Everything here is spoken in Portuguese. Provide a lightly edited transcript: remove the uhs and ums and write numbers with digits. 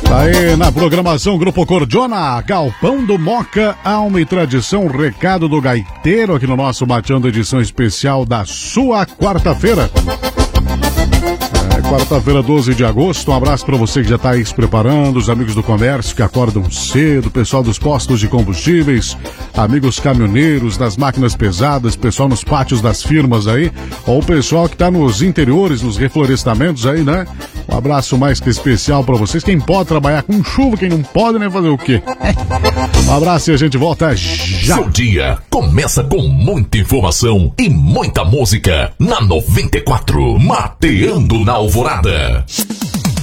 Aí na programação Grupo Cordiona, Galpão do Moca, Alma e Tradição, recado do gaiteiro aqui no nosso Mateando, edição especial da sua quarta-feira. Quarta-feira, 12 de agosto, um abraço para você que já está aí se preparando, os amigos do comércio que acordam cedo, pessoal dos postos de combustíveis, amigos caminhoneiros, das máquinas pesadas, pessoal nos pátios das firmas aí, ou o pessoal que está nos interiores, nos reflorestamentos aí, né? Um abraço mais que especial para vocês. Quem pode trabalhar com chuva, quem não pode, né? Fazer o quê? Um abraço e a gente volta já. Seu dia começa com muita informação e muita música na 94, Mateando na Alvorada.